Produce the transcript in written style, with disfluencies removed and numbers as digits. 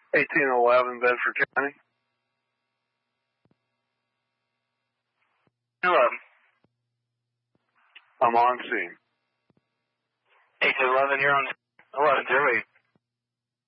1811 Bedford County. Hello. I'm on scene. 1811, you're on 11, Jerry.